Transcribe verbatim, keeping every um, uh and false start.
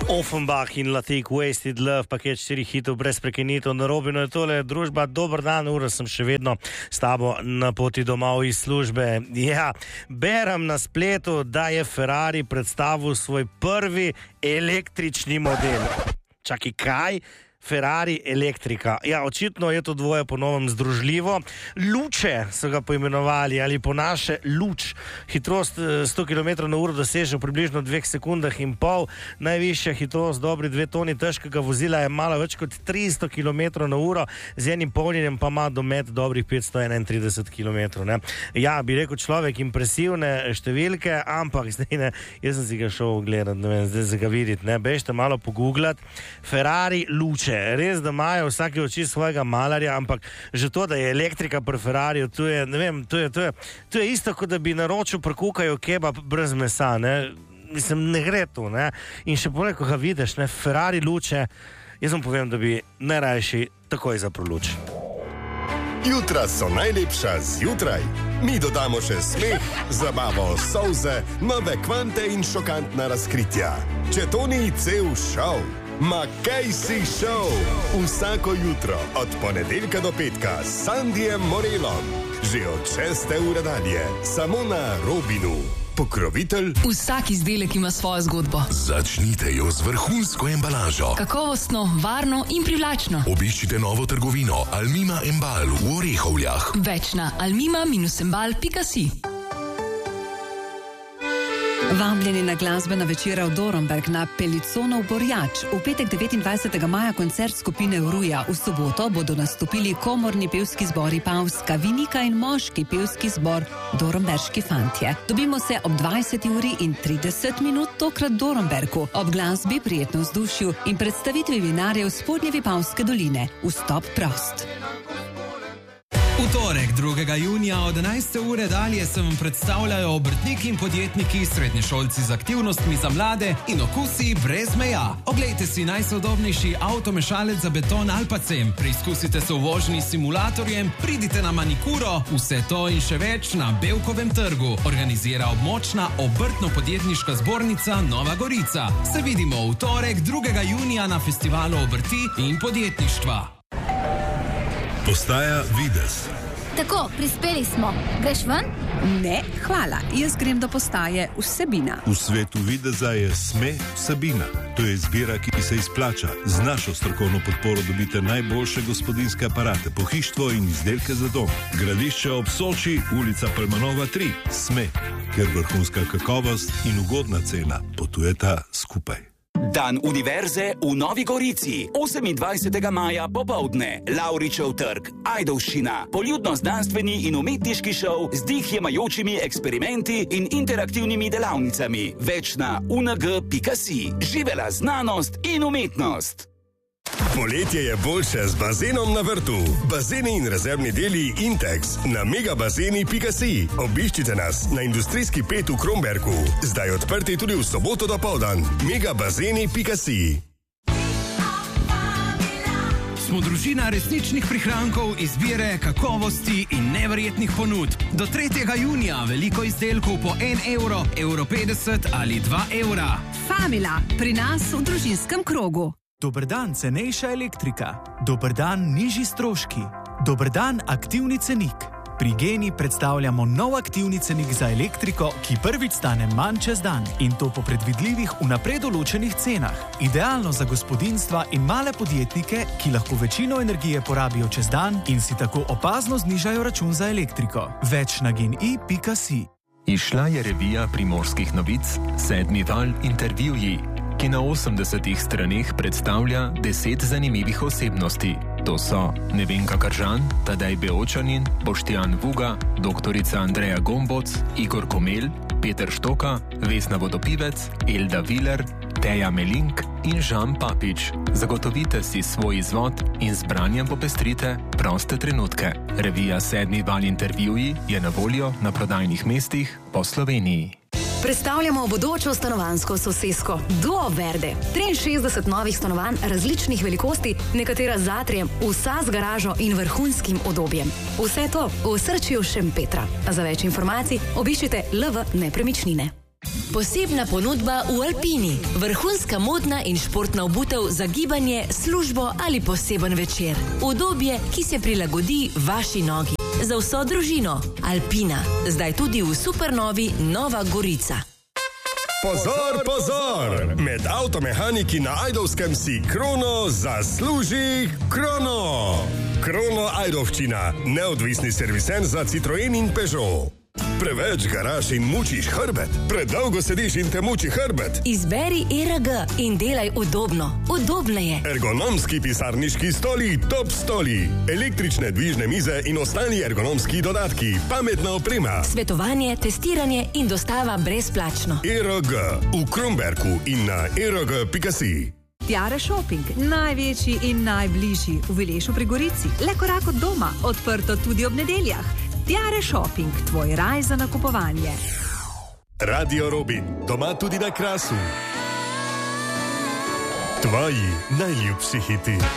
Offenbach in Latik, Wasted Love, paket štirih hitov brez prekinitev. Na Robinu je tole družba. Dober dan, ura sem še vedno s tabo na poti domov iz službe. Ja, berem na spletu, da je Ferrari predstavil svoj prvi električni model. Čakaj, kaj? Ferrari elektrika. Ja, očitno je to dvoje po novem združljivo. Luče so ga poimenovali, ali po naše luč. Hitrost sto kilometrov na uro doseže v približno dveh sekundah in pol. Najvišja hitrost, dobri dve toni težkega vozila, je malo več kot tristo kilometrov na uro, z enim polnjenjem pa ima domet dobrih petsto enaintrideset kilometrov. Ne? Ja, bi rekel človek, impresivne številke, ampak zdaj ne, jaz sem si ga šel gledati, ne vem, zdaj se ga videti, ne, bežite malo pogooglati. Ferrari luče. Res, da imajo vsake oči svojega malarja, ampak že to, da je elektrika pri Ferrariju, to je, ne vem, to je, to je, to je isto, kot da bi naročil prekukajo kebab brez mesa, ne. Mislim, ne gre to, ne. In še poleg, ko ga vidiš, ne, Ferrari luče, jaz vam povem, da bi najrajši takoj zaprl luč. Jutra so najlepša zjutraj. Mi dodamo še smeh, zabavo, solze, nove kvante in šokantna razkritja. Če to ni cel šov, ma kaj si šov? Vsako jutro od ponedeljka do petka s Sandijem Morelom. Že od šeste ure dalje, samo na Robinu. Pokrovitelj. Vsak izdelek ima svojo zgodbo. Začnite jo z vrhunsko embalažo. Kakovostno, varno in privlačno. Obiščite novo trgovino Almima Embal v Orehovljah. Več na almima embal pika si. Vabljeni na glasbena večera v Dornberg na Peliconov Borjač. V petek devetindvajsetega maja koncert skupine Vruja. V soboto bodo nastopili komorni pevski zbori Pavska, Vinika in moški pevski zbor Dornberški fantje. Dobimo se ob dvajseti uri in trideset minut, tokrat v Dornbergu, ob glasbi, prijetno vzdušju in predstavitvi vinarjev spodnje Vipavske doline. Vstop prost. V torek, drugega junija od enajste ure dalje se vam predstavljajo obrtniki in podjetniki, srednješolci z aktivnostmi za mlade in okusi brez meja. Oglejte si najsodobnejši avtomešalec za beton Alpacem, preizkusite se v vožnji s simulatorjem, pridite na manikuro, vse to in še več na Bevkovem trgu. Organizira območna obrtno-podjetniška zbornica Nova Gorica. Se vidimo v torek, drugega junija na festivalu obrti in podjetništva. Postaja Videz. Tako, prispeli smo. Greš ven? Ne, hvala. Jaz grem do postaje Vsebina. V svetu videza je Sme Vsebina. To je izbira, ki se izplača. Z našo strokovno podporo dobite najboljše gospodinjske aparate, pohištvo in izdelke za dom. Gradišče ob Soči, ulica Pelmanova tri. Sme, ker vrhunska kakovost in ugodna cena potujeta skupaj. Dan univerze v Novi Gorici, osemindvajsetega maja popoldne, Lavričev trg, Ajdovščina, poljudno-znanstveni in umetniški šov z dihjemajočimi eksperimenti in interaktivnimi delavnicami. Več na u en ge pika si. Živela znanost in umetnost. Poletje je boljše z bazenom na vrtu. Bazeni in rezervni deli Intex na megabazeni pika si. Obiščite nas na industrijski pet v Kromberku. Zdaj odprti tudi v soboto dopoldan. megabazeni pika si. Smo družina resničnih prihrankov, izbire, kakovosti in neverjetnih ponudb. Do tretjega junija veliko izdelkov po en evro, evro petdeset ali dva evra. Famila, pri nas v družinskem krogu. Dober dan, cenejša elektrika. Dober dan, nižji stroški. Dober dan, aktivni cenik. Pri Geni predstavljamo nov aktivni cenik za elektriko, ki prvič stane manj čez dan in to po predvidljivih vnaprej določenih cenah. Idealno za gospodinjstva in male podjetnike, ki lahko večino energije porabijo čez dan in si tako opazno znižajo račun za elektriko. Več na geni pika si. Izšla je revija Primorskih novic Sedmi val intervjuji, ki na osemdesetih straneh predstavlja deset zanimivih osebnosti. To so Nevenka Kržan, Tadej Beočanin, Boštjan Vuga, doktorica Andreja Gomboc, Igor Komel, Peter Štoka, Vesna Vodopivec, Elda Viler, Teja Melink in Žan Papič. Zagotovite si svoj izvod in z branjem popestrite proste trenutke. Revija Sedmi val intervjuji je na voljo na prodajnih mestih po Sloveniji. Predstavljamo bodočo stanovanjsko sosesko Duo Verde. triinšestdeset novih stanovanj različnih velikosti, nekatera z atrijem, vsa z garažo in vrhunskim udobjem. Vse to v osrčju Šempetra. Za več informacij obiščite L V Nepremičnine. Posebna ponudba v Alpini. Vrhunska modna in športna obutev za gibanje, službo ali poseben večer. Udobje, ki se prilagodi vaši nogi. Za vso družino. Alpina. Zdaj tudi v supernovi Nova Gorica. Pozor, pozor! Med avtomehaniki na Ajdovskem si Krono zasluži Krono! Krono Ajdovščina, neodvisni serviser za Citroen in Peugeot. Preveč garaš in mučiš hrbet? Predolgo sediš in te muči hrbet? Izberi E R G in delaj udobno. Udobno je. Ergonomski pisarniški stoli, top stoli, električne dvižne mize in ostali ergonomski dodatki, pametna oprema. Svetovanje, testiranje in dostava brezplačno. E R G v Kromberku in na e r g pika si. Tiare Shopping, največji in najbližji v Vilešu pri Gorici. Le korak od doma, odprto tudi ob nedeljah. Tiare Shopping, tvoj raj za nakupovanje. Radio Robin, doma tudi na Krasu. Tvoji najljubši hiti.